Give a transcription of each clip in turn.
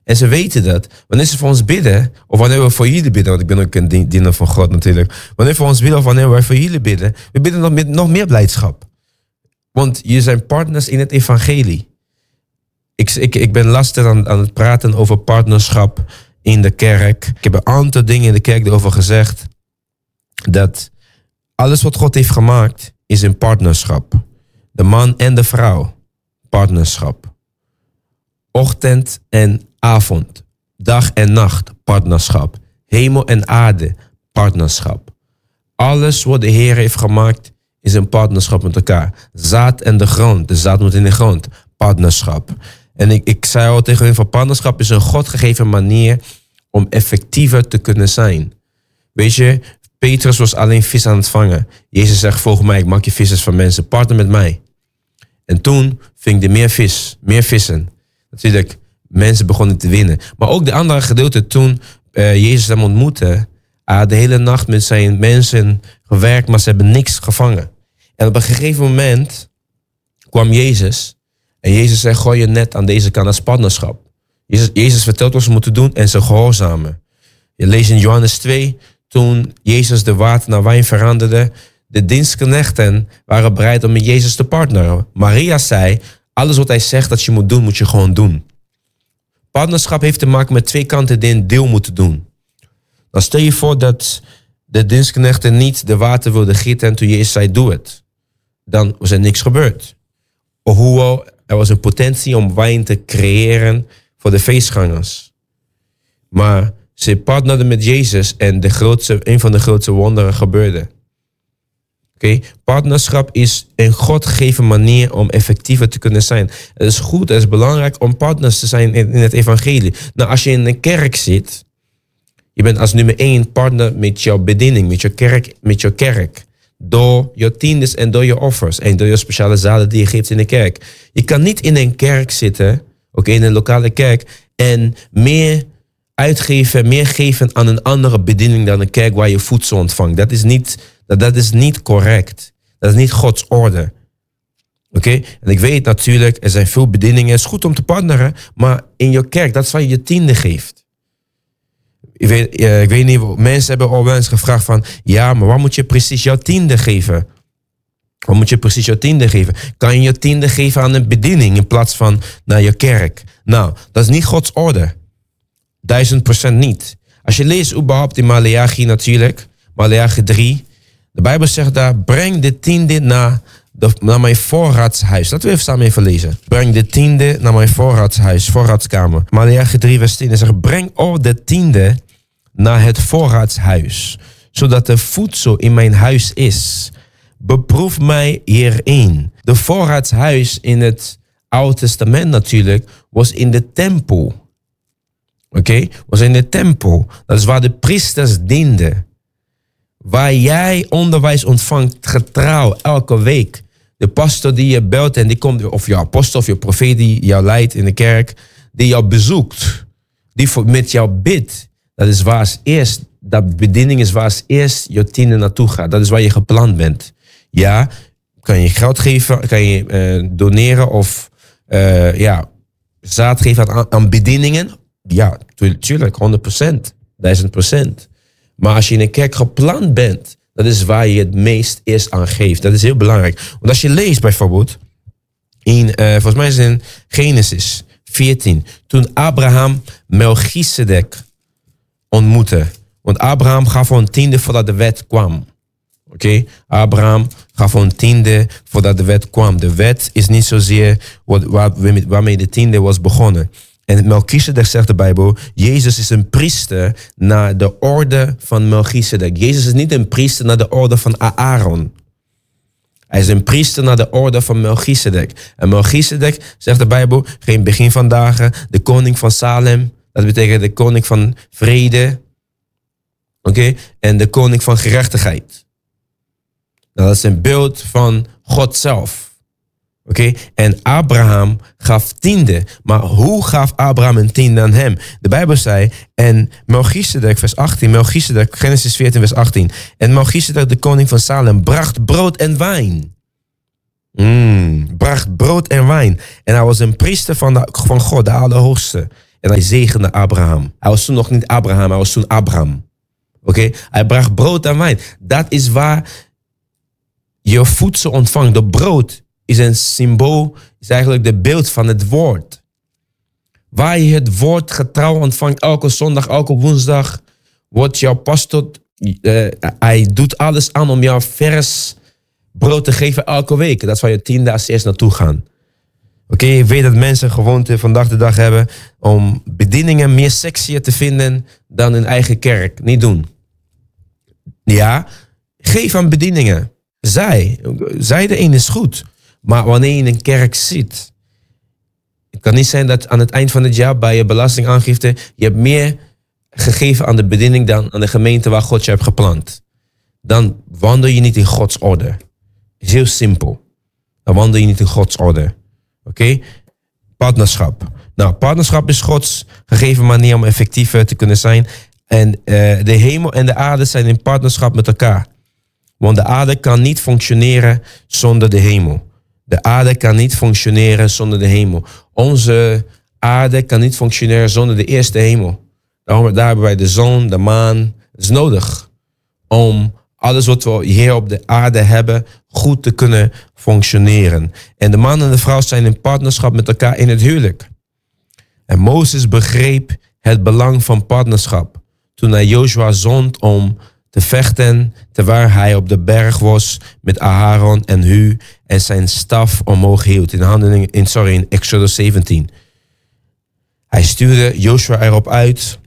En ze weten dat. Wanneer ze voor ons bidden, of wanneer we voor jullie bidden, want ik ben ook een dienaar van God natuurlijk. Wanneer we voor ons bidden of wanneer wij voor jullie bidden, we bidden nog meer blijdschap. Want jullie zijn partners in het evangelie. Ik ben lastig aan het praten over partnerschap in de kerk. Ik heb een aantal dingen in de kerk erover gezegd. Dat alles wat God heeft gemaakt is een partnerschap. De man en de vrouw. Partnerschap. Ochtend en avond. Dag en nacht. Partnerschap. Hemel en aarde. Partnerschap. Alles wat de Heer heeft gemaakt is een partnerschap met elkaar. Zaad en de grond. De zaad moet in de grond. Partnerschap. En ik zei al tegen hun van partnerschap is een godgegeven manier om effectiever te kunnen zijn. Weet je, Petrus was alleen vis aan het vangen. Jezus zegt, volg mij, ik maak je vissers van mensen. Partner met mij. En toen ving hij meer vissen. Natuurlijk, mensen begonnen te winnen. Maar ook de andere gedeelte, toen Jezus hem ontmoette, hij had de hele nacht met zijn mensen gewerkt, maar ze hebben niks gevangen. En op een gegeven moment kwam Jezus. En Jezus zei, gooi je net aan deze kant als partnerschap. Jezus vertelt wat ze moeten doen en ze gehoorzamen. Je leest in Johannes 2, toen Jezus de water naar wijn veranderde. De dienstknechten waren bereid om met Jezus te partneren. Maria zei, alles wat hij zegt dat je moet doen, moet je gewoon doen. Partnerschap heeft te maken met twee kanten die een deel moeten doen. Dan stel je voor dat de dienstknechten niet de water wilden gieten en toen Jezus zei, doe het. Dan was er niks gebeurd. Hoewel er was een potentie om wijn te creëren voor de feestgangers. Maar ze partnerden met Jezus en een van de grootste wonderen gebeurde. Okay? Partnerschap is een godgegeven manier om effectiever te kunnen zijn. Het is goed, het is belangrijk om partners te zijn in het evangelie. Nou, als je in een kerk zit, je bent als nummer 1 partner met jouw bediening, met jouw kerk. Door je tiendes en door je offers en door je speciale zalen die je geeft in de kerk. Je kan niet in een kerk zitten, in een lokale kerk, en meer uitgeven, meer geven aan een andere bediening dan een kerk waar je voedsel ontvangt. Dat is niet correct. Dat is niet Gods orde. Oké? En ik weet natuurlijk, er zijn veel bedieningen. Het is goed om te partneren, maar in je kerk, dat is waar je je tiende geeft. Ik weet niet, mensen hebben al wel eens gevraagd van, ja, maar waar moet je precies jouw tiende geven? Waar moet je precies jouw tiende geven? Kan je je tiende geven aan een bediening in plaats van naar je kerk? Nou, dat is niet Gods orde. 1000% niet. Als je leest überhaupt in Maleachi natuurlijk, Maleachi 3, de Bijbel zegt daar, breng de tiende naar mijn voorraadshuis. Laten we even samen even lezen. Breng de tiende naar mijn voorraadskamer. Maleachi 3 vers 10 zegt, breng al de tiende naar het voorraadshuis, zodat er voedsel in mijn huis is. Beproef mij hierin. De voorraadshuis in het Oude Testament natuurlijk was in de tempel. Was in de tempel. Dat is waar de priesters dienden. Waar jij onderwijs ontvangt getrouw elke week. De pastor die je belt en die komt, of je apostel of je profeet die jou leidt in de kerk, die jou bezoekt, die met jou bidt. Dat is waar als eerst, dat bediening is waar als eerst je tiende naartoe gaat. Dat is waar je gepland bent. Ja, kan je geld geven, kan je doneren of zaad geven aan bedieningen. Ja, tuurlijk, 100%, 1000%. Maar als je in een kerk gepland bent, dat is waar je het meest eerst aan geeft. Dat is heel belangrijk. Want als je leest bijvoorbeeld, volgens mij is het in Genesis 14, toen Abraham Melchizedek ontmoette. Want Abraham gaf een tiende voordat de wet kwam. Abraham gaf een tiende voordat de wet kwam. De wet is niet zozeer waarmee de tiende was begonnen. En Melchizedek zegt de Bijbel, Jezus is een priester naar de orde van Melchizedek. Jezus is niet een priester naar de orde van Aaron. Hij is een priester naar de orde van Melchizedek. En Melchizedek, zegt de Bijbel, geen begin van dagen, de koning van Salem. Dat betekent de koning van vrede. En de koning van gerechtigheid. Nou, dat is een beeld van God zelf. En Abraham gaf tiende. Maar hoe gaf Abraham een tiende aan hem? De Bijbel zei, en Melchizedek, vers 18, Melchizedek, Genesis 14, vers 18. En Melchizedek, de koning van Salem, bracht brood en wijn. Bracht brood en wijn. En hij was een priester van God, de Allerhoogste. En hij zegende Abraham. Hij was toen nog niet Abraham, hij was toen Abram. Oké? Hij bracht brood en wijn. Dat is waar je voedsel ontvangt. De brood is een symbool, is eigenlijk de beeld van het woord. Waar je het woord getrouw ontvangt, elke zondag, elke woensdag, wordt jouw pastor, hij doet alles aan om jou vers brood te geven elke week. Dat is waar je 10 dagen eerst naartoe gaan. Oké, je weet dat mensen gewoonte vandaag de dag hebben om bedieningen meer sexier te vinden dan hun eigen kerk. Niet doen. Ja, geef aan bedieningen. Zij de een is goed. Maar wanneer je in een kerk zit, het kan niet zijn dat aan het eind van het jaar bij je belastingaangifte je hebt meer gegeven aan de bediening dan aan de gemeente waar God je hebt geplant. Dan wandel je niet in Gods orde. Het is heel simpel. Dan wandel je niet in Gods orde. Oké? Partnerschap. Nou, partnerschap is Gods gegeven manier om effectiever te kunnen zijn. En de hemel en de aarde zijn in partnerschap met elkaar. Want de aarde kan niet functioneren zonder de hemel. De aarde kan niet functioneren zonder de hemel. Onze aarde kan niet functioneren zonder de eerste hemel. Daarom daar hebben wij de zon, de maan. Het is nodig om alles wat we hier op de aarde hebben goed te kunnen functioneren. En de man en de vrouw zijn in partnerschap met elkaar in het huwelijk. En Mozes begreep het belang van partnerschap toen hij Joshua zond om te vechten terwijl hij op de berg was met Aharon en Hu en zijn staf omhoog hield. In Exodus 17. Hij stuurde Joshua erop uit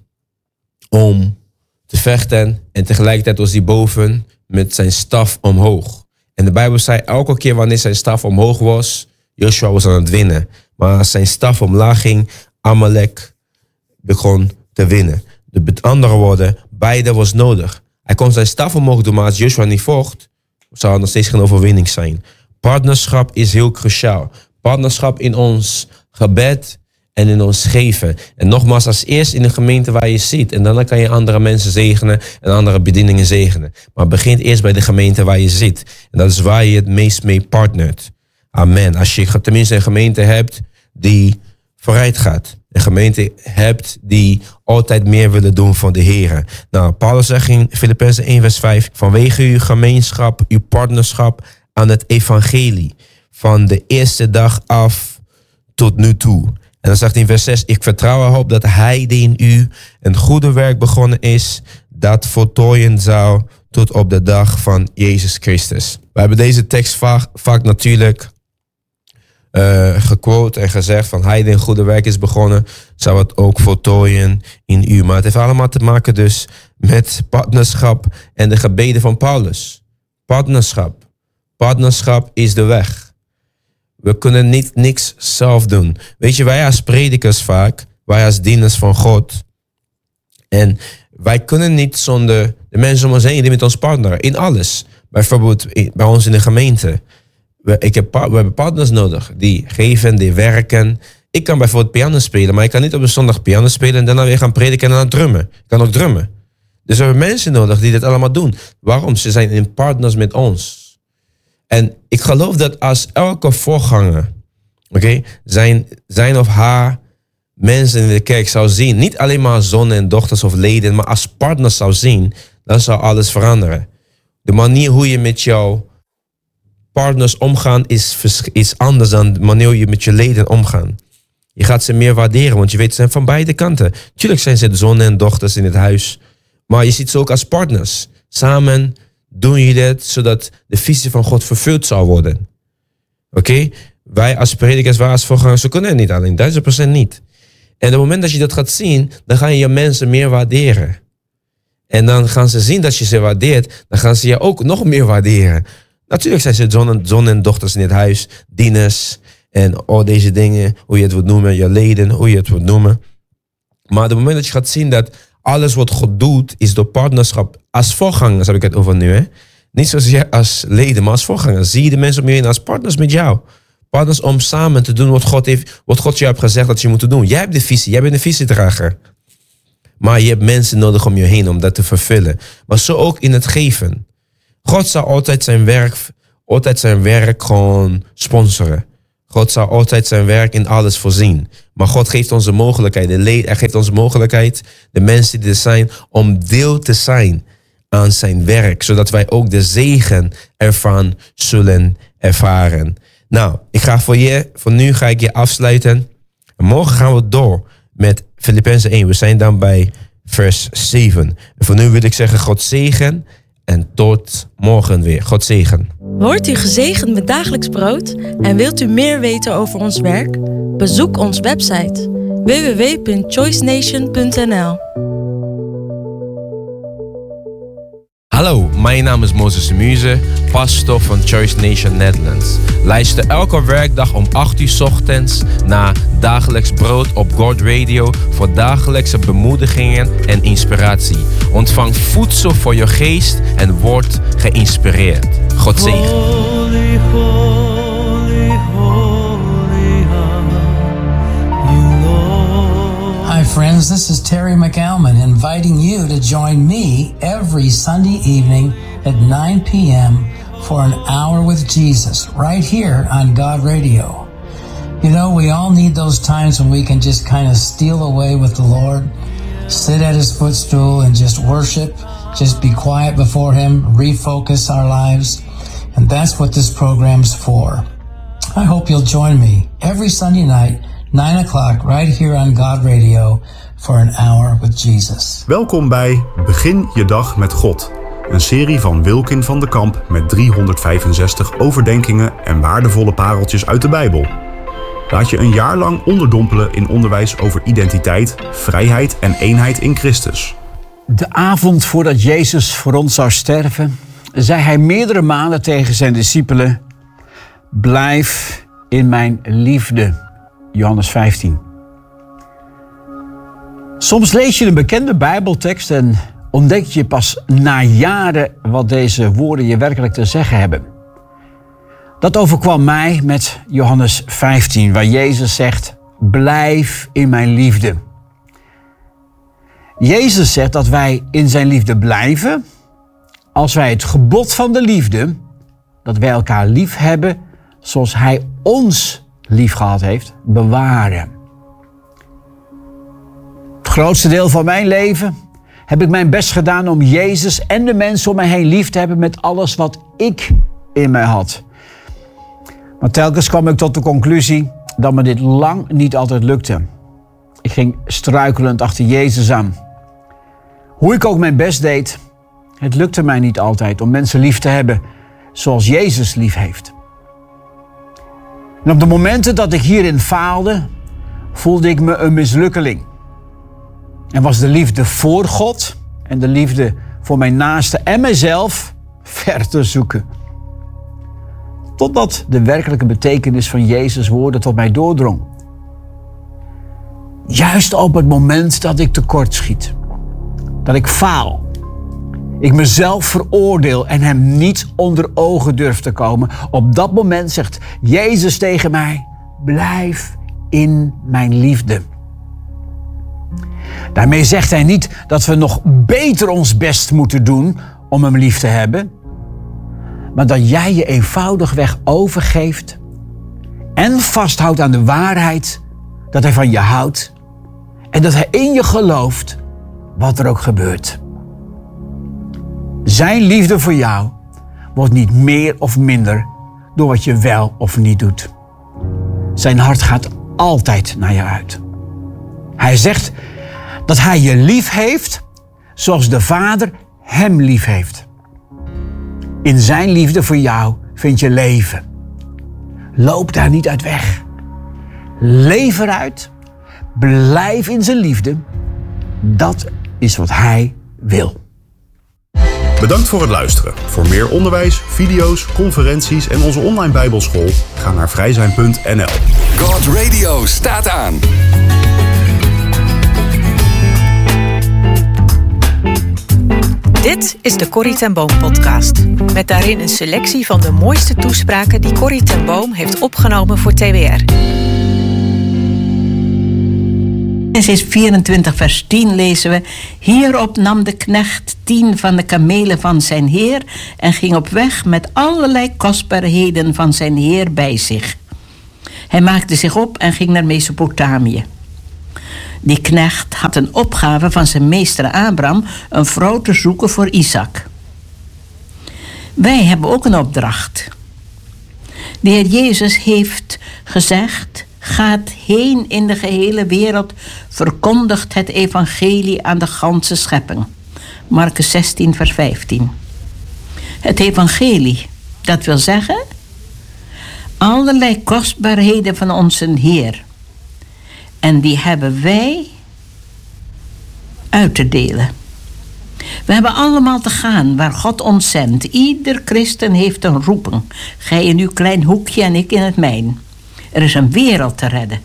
om te vechten en tegelijkertijd was hij boven met zijn staf omhoog. En de Bijbel zei elke keer wanneer zijn staf omhoog was, Joshua was aan het winnen. Maar als zijn staf omlaag ging, Amalek begon te winnen. Met andere woorden, beide was nodig. Hij kon zijn staf omhoog doen, maar als Joshua niet vocht, zou er nog steeds geen overwinning zijn. Partnerschap is heel cruciaal. Partnerschap in ons gebed en in ons geven. En nogmaals, als eerst in de gemeente waar je zit. En dan kan je andere mensen zegenen en andere bedieningen zegenen. Maar het begint eerst bij de gemeente waar je zit. En dat is waar je het meest mee partnert. Amen. Als je tenminste een gemeente hebt die vooruit gaat. Een gemeente hebt die altijd meer willen doen voor de Heer. Nou, Paulus zegt in Filippenzen 1 vers 5. Vanwege uw gemeenschap, uw partnerschap aan het evangelie. Van de eerste dag af tot nu toe. En dan zegt hij in vers 6. Ik vertrouw erop dat hij die in u een goede werk begonnen is, dat voltooien zou tot op de dag van Jezus Christus. We hebben deze tekst vaak natuurlijk gequote en gezegd van hij die een goede werk is begonnen, zou het ook voltooien in u. Maar het heeft allemaal te maken dus met partnerschap en de gebeden van Paulus. Partnerschap. Partnerschap is de weg. We kunnen niet niks zelf doen. Weet je, wij als predikers vaak, wij als dieners van God. En wij kunnen niet zonder de mensen om ons heen die met ons partneren. In alles. Bijvoorbeeld bij ons in de gemeente. We hebben partners nodig die geven, die werken. Ik kan bijvoorbeeld piano spelen, maar ik kan niet op een zondag piano spelen en daarna weer gaan prediken en dan drummen. Ik kan ook drummen. Dus we hebben mensen nodig die dit allemaal doen. Waarom? Ze zijn in partners met ons. En ik geloof dat als elke voorganger, zijn of haar mensen in de kerk zou zien, niet alleen maar zonen en dochters of leden, maar als partners zou zien, dan zou alles veranderen. De manier hoe je met jouw partners omgaan is anders dan de manier hoe je met je leden omgaan. Je gaat ze meer waarderen, want je weet, ze zijn van beide kanten. Tuurlijk zijn ze de zonen en dochters in het huis, maar je ziet ze ook als partners. Samen doen je dit zodat de visie van God vervuld zal worden. Oké? Wij als predikers, wij als voorgangers, we kunnen het niet alleen, 1000% niet. En op het moment dat je dat gaat zien, dan gaan je mensen meer waarderen. En dan gaan ze zien dat je ze waardeert, dan gaan ze je ook nog meer waarderen. Natuurlijk zijn ze zonen en dochters in het huis, dieners en al deze dingen, hoe je het wilt noemen, je leden, hoe je het wilt noemen. Maar op het moment dat je gaat zien dat alles wat God doet, is door partnerschap. Als voorgangers heb ik het over nu. Hè? Niet zozeer als leden, maar als voorgangers. Zie je de mensen om je heen als partners met jou. Partners om samen te doen wat God je hebt gezegd dat je moet doen. Jij hebt de visie, jij bent de visiedrager. Maar je hebt mensen nodig om je heen om dat te vervullen. Maar zo ook in het geven. God zal altijd zijn werk gewoon sponsoren. God zal altijd zijn werk in alles voorzien. Maar God geeft ons de mogelijkheid, hij geeft ons de mogelijkheid, de mensen die er zijn, om deel te zijn aan zijn werk. Zodat wij ook de zegen ervan zullen ervaren. Nou, voor nu ga ik je afsluiten. En morgen gaan we door met Filippenzen 1. We zijn dan bij vers 7. En voor nu wil ik zeggen, God zegen en tot morgen weer. God zegen. Wordt u gezegend met dagelijks brood en wilt u meer weten over ons werk? Bezoek onze website www.choicenation.nl. Hallo, mijn naam is Moses de Muze, pastor van Choice Nation Netherlands. Luister elke werkdag om 8 uur 's ochtends naar Dagelijks Brood op God Radio voor dagelijkse bemoedigingen en inspiratie. Ontvang voedsel voor je geest en word geïnspireerd. God zegen. Holy, holy, holy are you, Lord. Hi friends, this is Terry McAlman inviting you to join me every Sunday evening at 9 p.m. for an hour with Jesus right here on God Radio. You know, we all need those times when we can just kind of steal away with the Lord, sit at his footstool and just worship, just be quiet before him, refocus our lives. And that's what this program's for. I hope you'll join me every Sunday night, 9 o'clock, right here on God Radio for an hour with Jesus. Welkom bij Begin je dag met God. Een serie van Wilkin van de Kamp met 365 overdenkingen en waardevolle pareltjes uit de Bijbel. Laat je een jaar lang onderdompelen in onderwijs over identiteit, vrijheid en eenheid in Christus. De avond voordat Jezus voor ons zou sterven, zei hij meerdere malen tegen zijn discipelen: blijf in mijn liefde. Johannes 15. Soms lees je een bekende Bijbeltekst en ontdek je pas na jaren wat deze woorden je werkelijk te zeggen hebben. Dat overkwam mij met Johannes 15, waar Jezus zegt: blijf in mijn liefde. Jezus zegt dat wij in zijn liefde blijven als wij het gebod van de liefde, dat wij elkaar lief hebben zoals hij ons lief gehad heeft, bewaren. Het grootste deel van mijn leven heb ik mijn best gedaan om Jezus en de mensen om mij heen lief te hebben met alles wat ik in mij had. Maar telkens kwam ik tot de conclusie dat me dit lang niet altijd lukte. Ik ging struikelend achter Jezus aan. Hoe ik ook mijn best deed, het lukte mij niet altijd om mensen lief te hebben zoals Jezus lief heeft. En op de momenten dat ik hierin faalde, voelde ik me een mislukkeling. En was de liefde voor God en de liefde voor mijn naaste en mijzelf ver te zoeken. Totdat de werkelijke betekenis van Jezus' woorden tot mij doordrong. Juist op het moment dat ik tekortschiet, dat ik faal, ik mezelf veroordeel en hem niet onder ogen durf te komen, op dat moment zegt Jezus tegen mij: blijf in mijn liefde. Daarmee zegt hij niet dat we nog beter ons best moeten doen om hem lief te hebben, maar dat jij je eenvoudigweg overgeeft en vasthoudt aan de waarheid dat hij van je houdt en dat hij in je gelooft wat er ook gebeurt. Zijn liefde voor jou wordt niet meer of minder door wat je wel of niet doet. Zijn hart gaat altijd naar je uit. Hij zegt dat hij je lief heeft zoals de Vader hem lief heeft. In zijn liefde voor jou vind je leven. Loop daar niet uit weg. Leef eruit. Blijf in zijn liefde. Dat is wat hij wil. Bedankt voor het luisteren. Voor meer onderwijs, video's, conferenties en onze online bijbelschool ga naar vrijzijn.nl. God Radio staat aan. Dit is de Corrie ten Boom podcast. Met daarin een selectie van de mooiste toespraken die Corrie ten Boom heeft opgenomen voor TWR. Genesis 24 vers 10 lezen we: hierop nam de knecht 10 van de kamelen van zijn heer en ging op weg met allerlei kostbaarheden van zijn heer bij zich. Hij maakte zich op en ging naar Mesopotamië. Die knecht had een opgave van zijn meester Abraham een vrouw te zoeken voor Isaac. Wij hebben ook een opdracht. De Heer Jezus heeft gezegd: gaat heen in de gehele wereld, verkondigt het evangelie aan de ganse schepping. Marcus 16, vers 15. Het evangelie, dat wil zeggen allerlei kostbaarheden van onze Heer. En die hebben wij uit te delen. We hebben allemaal te gaan waar God ons zendt. Ieder christen heeft een roeping. Gij in uw klein hoekje en ik in het mijn. Er is een wereld te redden.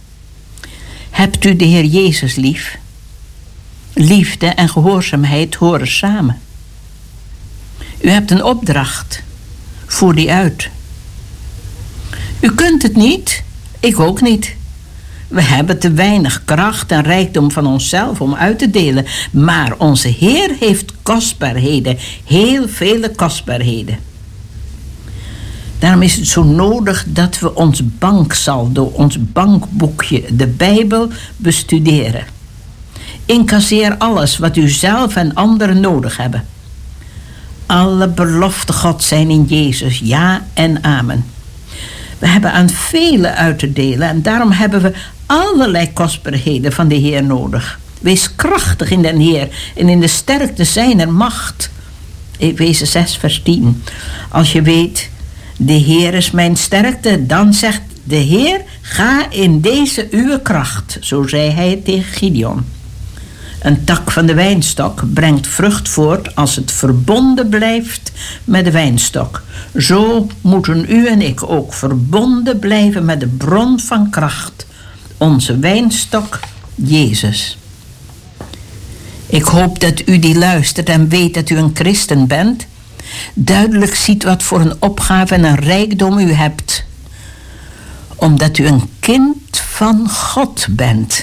Hebt u de Heer Jezus lief? Liefde en gehoorzaamheid horen samen. U hebt een opdracht. Voer die uit. U kunt het niet, ik ook niet. We hebben te weinig kracht en rijkdom van onszelf om uit te delen. Maar onze Heer heeft kostbaarheden, heel vele kostbaarheden. Daarom is het zo nodig dat we ons banksaldo, ons bankboekje, de Bijbel, bestuderen. Incasseer alles wat u zelf en anderen nodig hebben. Alle beloften God zijn in Jezus, ja en amen. We hebben aan velen uit te delen en daarom hebben we allerlei kostbaarheden van de Heer nodig. Wees krachtig in den Heer en in de sterkte zijner macht. Efeze 6 vers 10. Als je weet, de Heer is mijn sterkte, dan zegt de Heer, ga in deze uw kracht. Zo zei hij tegen Gideon. Een tak van de wijnstok brengt vrucht voort als het verbonden blijft met de wijnstok. Zo moeten u en ik ook verbonden blijven met de bron van kracht, onze wijnstok, Jezus. Ik hoop dat u die luistert en weet dat u een christen bent, duidelijk ziet wat voor een opgave en een rijkdom u hebt, omdat u een kind van God bent.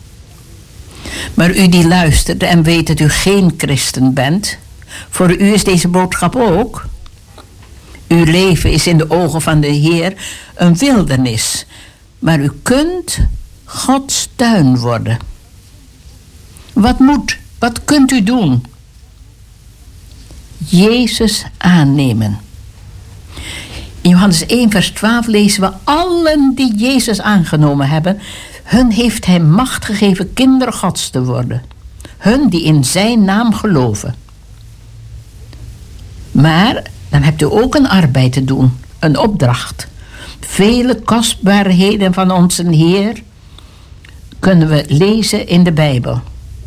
Maar u die luistert en weet dat u geen christen bent, voor u is deze boodschap ook. Uw leven is in de ogen van de Heer een wildernis, maar u kunt Gods tuin worden. Wat kunt u doen? Jezus aannemen. In Johannes 1 vers 12 lezen we: allen die Jezus aangenomen hebben, hun heeft hij macht gegeven kinderen Gods te worden. Hun die in zijn naam geloven. Maar dan hebt u ook een arbeid te doen, een opdracht. Vele kostbaarheden van onze Heer kunnen we lezen in de Bijbel.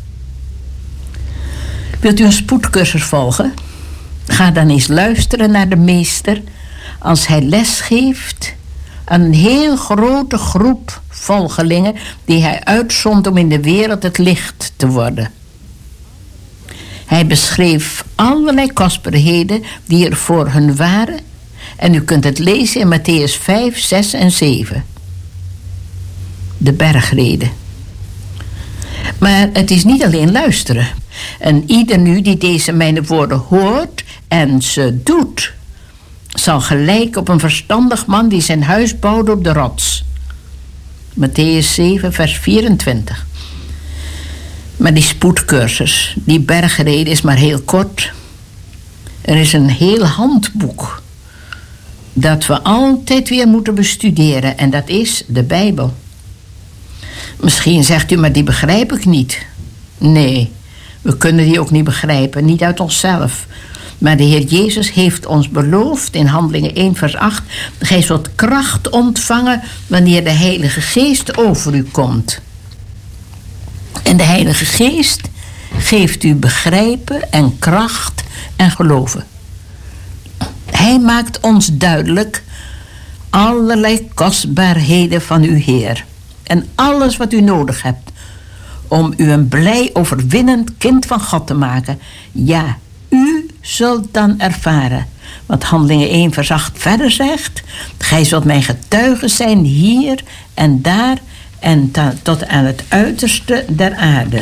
Wilt u een spoedcursus volgen? Ga dan eens luisteren naar de meester als hij les geeft aan een heel grote groep volgelingen die hij uitzond om in de wereld het licht te worden. Hij beschreef allerlei kostbaarheden die er voor hun waren en u kunt het lezen in Mattheüs 5, 6 en 7. De bergrede. Maar het is niet alleen luisteren. En ieder nu die deze mijn woorden hoort en ze doet, zal gelijken op een verstandig man die zijn huis bouwde op de rots. Mattheüs 7, vers 24. Maar die spoedcursus, die bergrede is maar heel kort. Er is een heel handboek dat we altijd weer moeten bestuderen en dat is de Bijbel. Misschien zegt u, maar die begrijp ik niet. Nee, we kunnen die ook niet begrijpen, niet uit onszelf. Maar de Heer Jezus heeft ons beloofd in Handelingen 1 vers 8... gij zult kracht ontvangen wanneer de Heilige Geest over u komt. En de Heilige Geest geeft u begrijpen en kracht en geloven. Hij maakt ons duidelijk allerlei kostbaarheden van uw Heer. En alles wat u nodig hebt om u een blij overwinnend kind van God te maken. Ja, u zult dan ervaren wat Handelingen 1 vers 8 verder zegt. Gij zult mijn getuigen zijn hier en daar en tot aan het uiterste der aarde.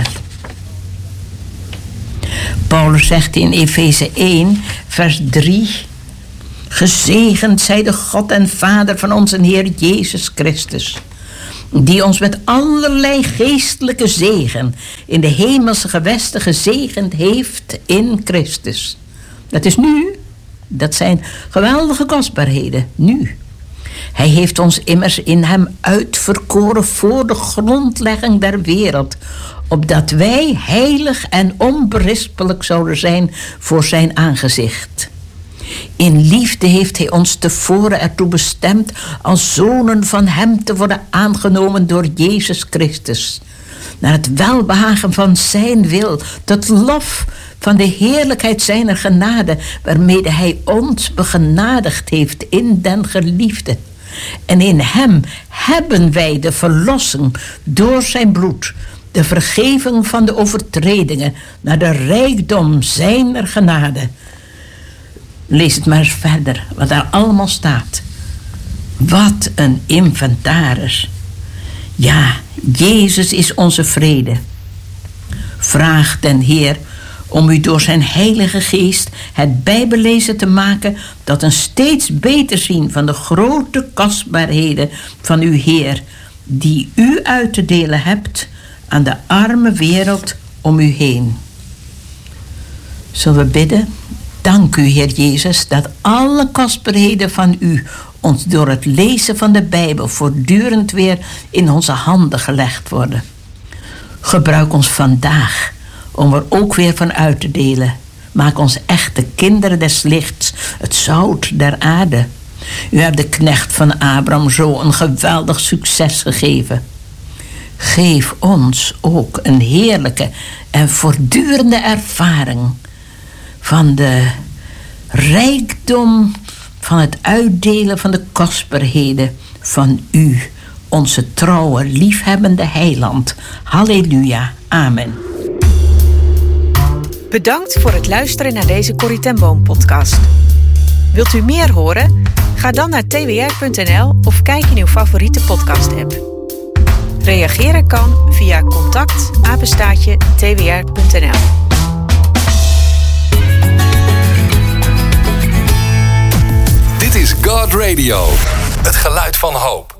Paulus zegt in Efeze 1 vers 3... Gezegend zij de God en Vader van onze Heer Jezus Christus, die ons met allerlei geestelijke zegen in de hemelse gewesten gezegend heeft in Christus. Dat is nu. Dat zijn geweldige kostbaarheden, nu. Hij heeft ons immers in hem uitverkoren voor de grondlegging der wereld, opdat wij heilig en onberispelijk zouden zijn voor zijn aangezicht. In liefde heeft hij ons tevoren ertoe bestemd als zonen van hem te worden aangenomen door Jezus Christus, naar het welbehagen van zijn wil, tot lof van de heerlijkheid zijner genade, waarmede hij ons begenadigd heeft in den geliefde. En in hem hebben wij de verlossing door zijn bloed, de vergeving van de overtredingen, naar de rijkdom zijner genade. Lees het maar eens verder, wat daar allemaal staat. Wat een inventaris. Ja, Jezus is onze vrede. Vraag den Heer om u door zijn heilige geest het bijbellezen te maken tot een steeds beter zien van de grote kostbaarheden van uw Heer, die u uit te delen hebt aan de arme wereld om u heen. Zullen we bidden? Dank u, Heer Jezus, dat alle kostbaarheden van u ons door het lezen van de Bijbel voortdurend weer in onze handen gelegd worden. Gebruik ons vandaag om er ook weer van uit te delen. Maak ons echte kinderen des lichts, het zout der aarde. U hebt de knecht van Abraham zo een geweldig succes gegeven. Geef ons ook een heerlijke en voortdurende ervaring van de rijkdom van het uitdelen van de kostbaarheden van u, onze trouwe, liefhebbende heiland. Halleluja. Amen. Bedankt voor het luisteren naar deze Corrie ten Boom podcast. Wilt u meer horen? Ga dan naar twr.nl of kijk in uw favoriete podcast-app. Reageren kan via contact@twr.nl. Dit is God Radio, het geluid van hoop.